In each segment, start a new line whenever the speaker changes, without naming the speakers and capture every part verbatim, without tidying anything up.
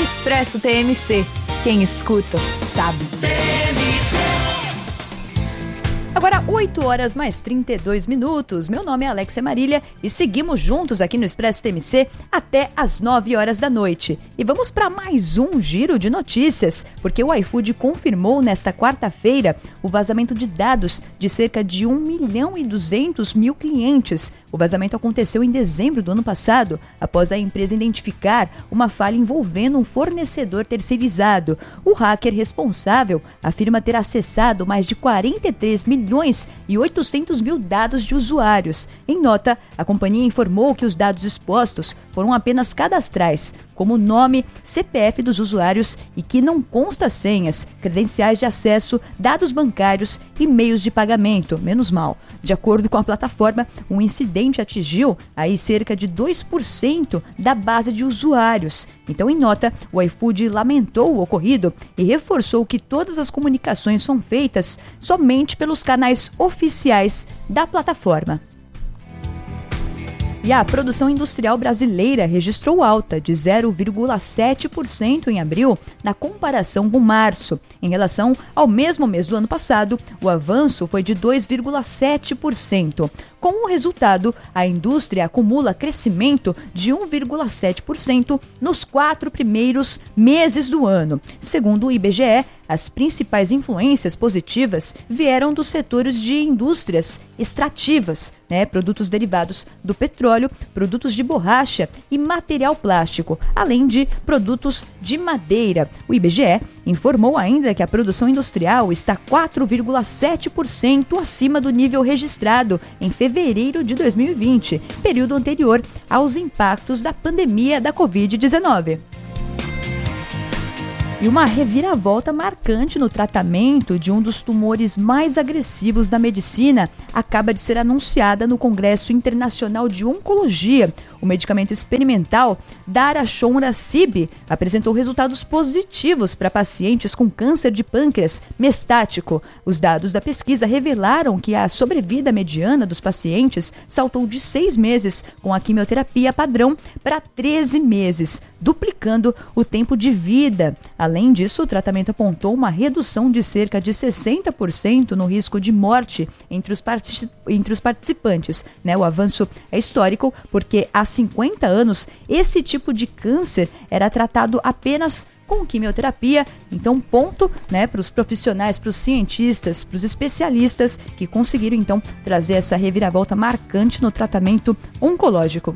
Expresso T M C. Quem escuta, sabe. Agora, oito horas mais trinta e dois minutos. Meu nome é Alexia Marília e seguimos juntos aqui no Expresso T M C até as nove horas da noite. E vamos para mais um giro de notícias, porque o iFood confirmou nesta quarta-feira o vazamento de dados de cerca de um milhão e duzentos mil clientes. O vazamento aconteceu em dezembro do ano passado, após a empresa identificar uma falha envolvendo um fornecedor terceirizado. O hacker responsável afirma ter acessado mais de quarenta e três milhões e oitocentos mil dados de usuários. Em nota, a companhia informou que os dados expostos foram apenas cadastrais, como nome, C P F dos usuários e que não consta senhas, credenciais de acesso, dados bancários e meios de pagamento, menos mal. De acordo com a plataforma, o incidente atingiu aí cerca de dois por cento da base de usuários. Então, em nota, o iFood lamentou o ocorrido e reforçou que todas as comunicações são feitas somente pelos canais oficiais da plataforma. E a produção industrial brasileira registrou alta de zero vírgula sete por cento em abril, na comparação com março. Em relação ao mesmo mês do ano passado, o avanço foi de dois vírgula sete por cento. Com o resultado, a indústria acumula crescimento de um vírgula sete por cento nos quatro primeiros meses do ano. Segundo o I B G E, as principais influências positivas vieram dos setores de indústrias extrativas, né, produtos derivados do petróleo, produtos de borracha e material plástico, além de produtos de madeira. O I B G E informou ainda que a produção industrial está quatro vírgula sete por cento acima do nível registrado em fevereiro de dois mil e vinte, período anterior aos impactos da pandemia da covid dezenove. E uma reviravolta marcante no tratamento de um dos tumores mais agressivos da medicina acaba de ser anunciada no Congresso Internacional de Oncologia. O medicamento experimental Daraxonrasib apresentou resultados positivos para pacientes com câncer de pâncreas mestático. Os dados da pesquisa revelaram que a sobrevida mediana dos pacientes saltou de seis meses com a quimioterapia padrão para treze meses, duplicando o tempo de vida. Além disso, o tratamento apontou uma redução de cerca de sessenta por cento no risco de morte entre os, partic- entre os participantes. Né? O avanço é histórico porque há cinquenta anos esse tipo de câncer era tratado apenas com quimioterapia. Então, ponto, né, para os profissionais, para os cientistas, para os especialistas que conseguiram então trazer essa reviravolta marcante no tratamento oncológico.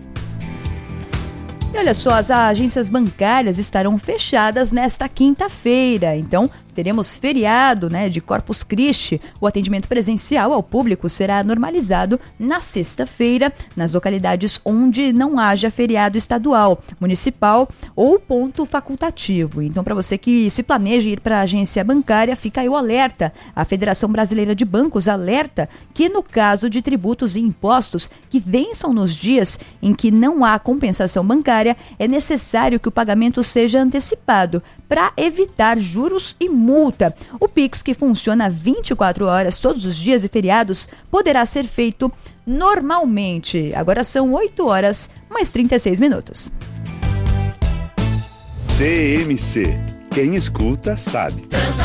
E olha só, as agências bancárias estarão fechadas nesta quinta-feira, então teremos feriado, né, de Corpus Christi. O atendimento presencial ao público será normalizado na sexta-feira, nas localidades onde não haja feriado estadual, municipal ou ponto facultativo. Então, para você que se planeja ir para a agência bancária, fica aí o alerta. A Federação Brasileira de Bancos alerta que, no caso de tributos e impostos que vençam nos dias em que não há compensação bancária, é necessário que o pagamento seja antecipado para evitar juros e multa. O Pix, que funciona vinte e quatro horas todos os dias e feriados, poderá ser feito normalmente. Agora são oito horas mais trinta e seis minutos.
T M C. Quem escuta, sabe.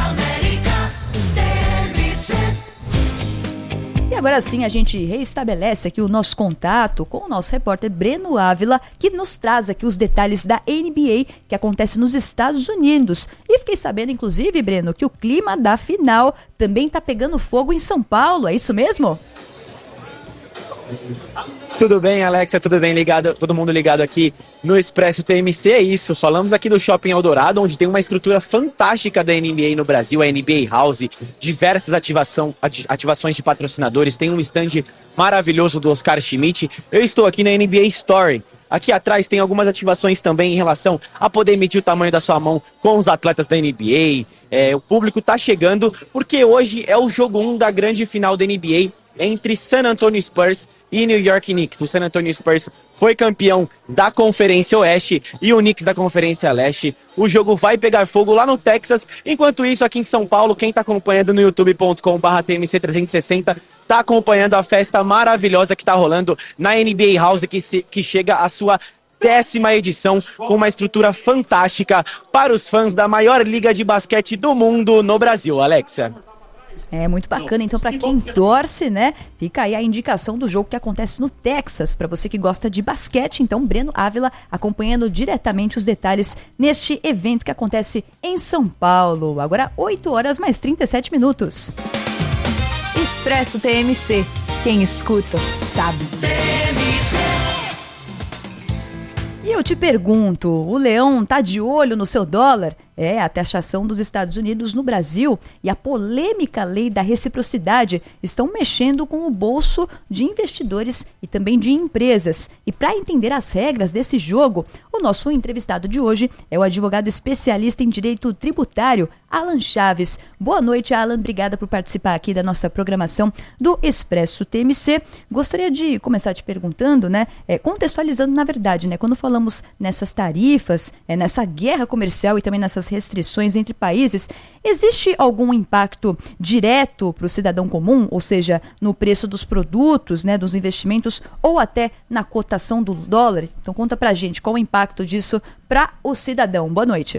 E agora sim a gente reestabelece aqui o nosso contato com o nosso repórter Breno Ávila, que nos traz aqui os detalhes da N B A que acontece nos Estados Unidos. E fiquei sabendo, inclusive, Breno, que o clima da final também está pegando fogo em São Paulo, é isso mesmo?
Tudo bem, Alexia? Tudo bem? Ligado, todo mundo ligado aqui no Expresso T M C, é isso. Falamos aqui do Shopping Eldorado, onde tem uma estrutura fantástica da N B A no Brasil, a N B A House, diversas ativação, ativações de patrocinadores, tem um stand maravilhoso do Oscar Schmidt. Eu estou aqui na N B A Store. Aqui atrás tem algumas ativações também em relação a poder medir o tamanho da sua mão com os atletas da N B A. É, o público está chegando porque hoje é o jogo um da grande final da N B A entre San Antonio Spurs e New York Knicks. O San Antonio Spurs foi campeão da Conferência Oeste e o Knicks da Conferência Leste. O jogo vai pegar fogo lá no Texas. Enquanto isso, aqui em São Paulo, quem está acompanhando no youtube ponto com barra T M C trezentos e sessenta está acompanhando a festa maravilhosa que está rolando na N B A House, que, se, que chega à sua décima edição, com uma estrutura fantástica para os fãs da maior liga de basquete do mundo no Brasil. Alexia.
É muito bacana, então, para quem torce, né? Fica aí a indicação do jogo que acontece no Texas, para você que gosta de basquete. Então, Breno Ávila acompanhando diretamente os detalhes neste evento que acontece em São Paulo. Agora, oito horas mais trinta e sete minutos.
Expresso T M C. Quem escuta, sabe.
E eu te pergunto, o Leão tá de olho no seu dólar? É, a taxação dos Estados Unidos no Brasil e a polêmica lei da reciprocidade estão mexendo com o bolso de investidores e também de empresas. E para entender as regras desse jogo, o nosso entrevistado de hoje é o advogado especialista em direito tributário, Alan Chaves. Boa noite, Alan. Obrigada por participar aqui da nossa programação do Expresso T M C. Gostaria de começar te perguntando, né, é, contextualizando na verdade, né, quando falamos nessas tarifas, é, nessa guerra comercial e também nessas restrições entre países, existe algum impacto direto para o cidadão comum, ou seja, no preço dos produtos, né, dos investimentos ou até na cotação do dólar? Então conta pra gente qual o impacto disso para o cidadão. Boa noite.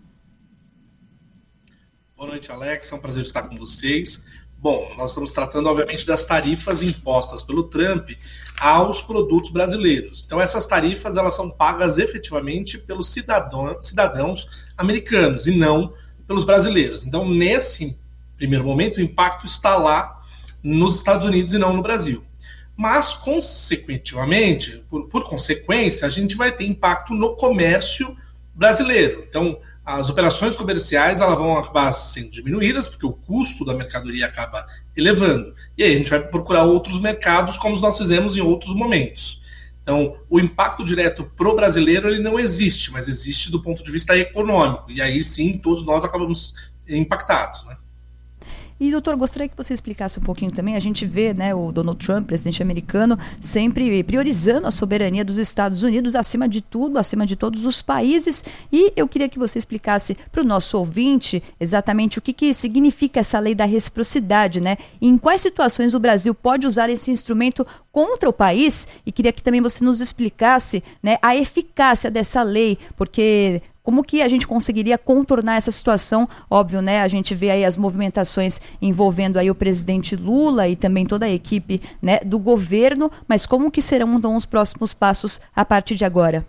Boa noite, Alex. É um prazer estar com vocês. Bom, nós estamos tratando, obviamente, das tarifas impostas pelo Trump aos produtos brasileiros. Então, essas tarifas elas são pagas efetivamente pelos cidadão, cidadãos americanos e não pelos brasileiros. Então, nesse primeiro momento, o impacto está lá nos Estados Unidos e não no Brasil. Mas, consequentemente, por, por consequência, a gente vai ter impacto no comércio brasileiro. Então, as operações comerciais elas vão acabar sendo diminuídas, porque o custo da mercadoria acaba elevando. E aí a gente vai procurar outros mercados, como nós fizemos em outros momentos. Então, o impacto direto para o brasileiro ele não existe, mas existe do ponto de vista econômico. E aí sim, todos nós acabamos impactados, né?
E, doutor, gostaria que você explicasse um pouquinho também. A gente vê, né, o Donald Trump, presidente americano, sempre priorizando a soberania dos Estados Unidos acima de tudo, acima de todos os países. E eu queria que você explicasse para o nosso ouvinte exatamente o que, que significa essa lei da reciprocidade, né? E em quais situações o Brasil pode usar esse instrumento contra o país. E queria que também você nos explicasse, né, a eficácia dessa lei, porque como que a gente conseguiria contornar essa situação? Óbvio, né? A gente vê aí as movimentações envolvendo aí o presidente Lula e também toda a equipe, né, do governo, mas como que serão então os próximos passos a partir de agora?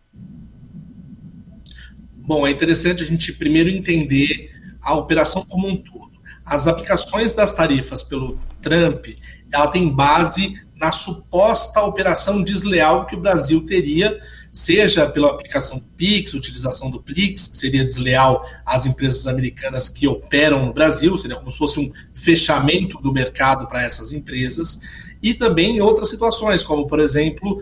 Bom, é interessante a gente primeiro entender a operação como um todo. As aplicações das tarifas pelo Trump, ela tem base na suposta operação desleal que o Brasil teria, seja pela aplicação do Pix, utilização do Pix, que seria desleal às empresas americanas que operam no Brasil, seria como se fosse um fechamento do mercado para essas empresas, e também em outras situações, como, por exemplo,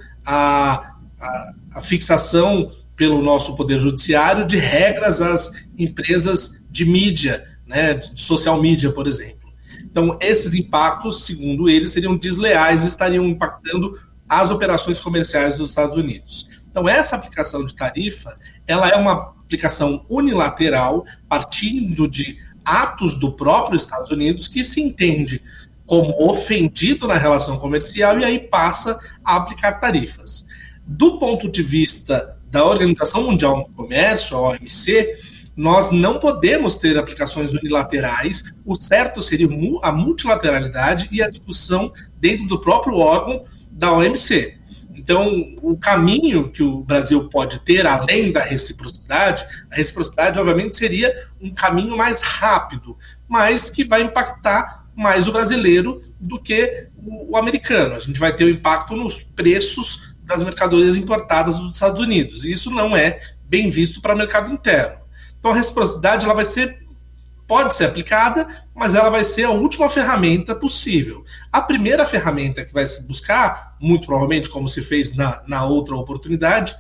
a, a, a fixação pelo nosso Poder Judiciário de regras às empresas de mídia, né, de social media, por exemplo. Então, esses impactos, segundo eles, seriam desleais e estariam impactando as operações comerciais dos Estados Unidos. Então, essa aplicação de tarifa, ela é uma aplicação unilateral, partindo de atos do próprio Estados Unidos, que se entende como ofendido na relação comercial e aí passa a aplicar tarifas. Do ponto de vista da Organização Mundial do Comércio, a O M C, nós não podemos ter aplicações unilaterais. O certo seria a multilateralidade e a discussão dentro do próprio órgão da O M C. Então, o caminho que o Brasil pode ter, além da reciprocidade, a reciprocidade, obviamente, seria um caminho mais rápido, mas que vai impactar mais o brasileiro do que o, o americano. A gente vai ter o impacto nos preços das mercadorias importadas dos Estados Unidos, e isso não é bem visto para o mercado interno. Então, a reciprocidade ela vai ser, pode ser aplicada, mas ela vai ser a última ferramenta possível. A primeira ferramenta que vai se buscar, muito provavelmente, como se fez na, na outra oportunidade,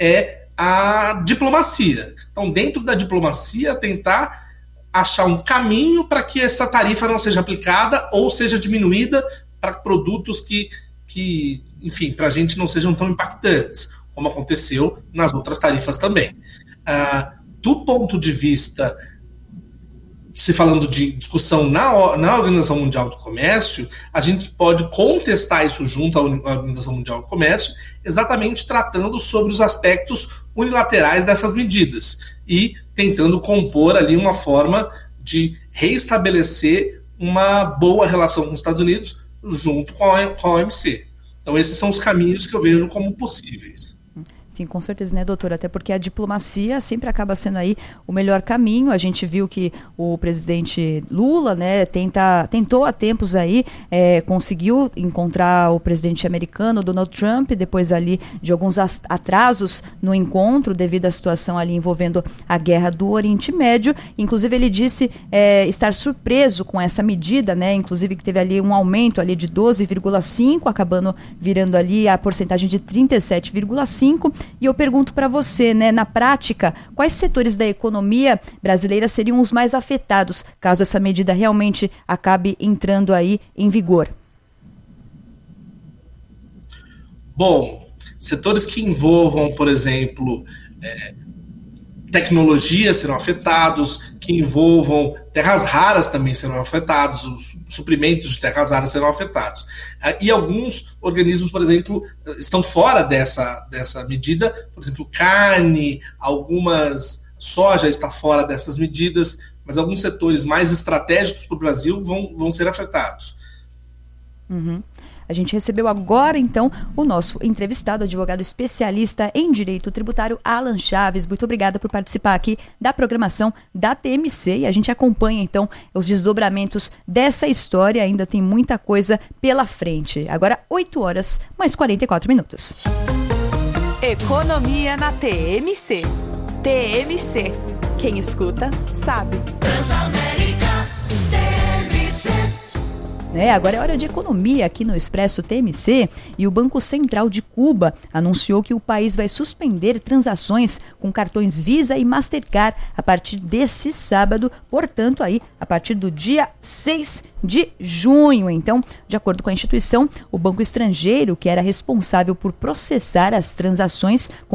é a diplomacia. Então, dentro da diplomacia, tentar achar um caminho para que essa tarifa não seja aplicada ou seja diminuída para produtos que, que enfim, para a gente não sejam tão impactantes, como aconteceu nas outras tarifas também. Ah, do ponto de vista se falando de discussão na, na Organização Mundial do Comércio, a gente pode contestar isso junto à Organização Mundial do Comércio, exatamente tratando sobre os aspectos unilaterais dessas medidas e tentando compor ali uma forma de reestabelecer uma boa relação com os Estados Unidos junto com a, com a O M C. Então esses são os caminhos que eu vejo como possíveis.
Sim, com certeza, né, doutora? Até porque a diplomacia sempre acaba sendo aí o melhor caminho. A gente viu que o presidente Lula, né, tenta, tentou há tempos aí, é, conseguiu encontrar o presidente americano, Donald Trump, depois ali de alguns atrasos no encontro devido à situação ali envolvendo a guerra do Oriente Médio. Inclusive ele disse é, estar surpreso com essa medida, né, inclusive que teve ali um aumento ali de doze vírgula cinco, acabando virando ali a porcentagem de trinta e sete vírgula cinco. E eu pergunto para você, né, na prática, quais setores da economia brasileira seriam os mais afetados caso essa medida realmente acabe entrando aí em vigor?
Bom, setores que envolvam, por exemplo, é, tecnologia serão afetados, que envolvam terras raras também serão afetados, os suprimentos de terras raras serão afetados. E alguns organismos, por exemplo, estão fora dessa, dessa medida, por exemplo, carne, algumas soja está fora dessas medidas, mas alguns setores mais estratégicos para o Brasil vão, vão ser afetados.
Uhum. A gente recebeu agora, então, o nosso entrevistado, advogado especialista em direito tributário, Alan Chaves. Muito obrigada por participar aqui da programação da T M C. E a gente acompanha, então, os desdobramentos dessa história. Ainda tem muita coisa pela frente. Agora, oito horas, mais quarenta e quatro minutos.
Economia na T M C. T M C. Quem escuta, sabe.
Transamérica T M C.
É, agora é hora de economia aqui no Expresso T M C e o Banco Central de Cuba anunciou que o país vai suspender transações com cartões Visa e Mastercard a partir desse sábado, portanto aí a partir do dia seis de junho. Então, de acordo com a instituição, o banco estrangeiro que era responsável por processar as transações com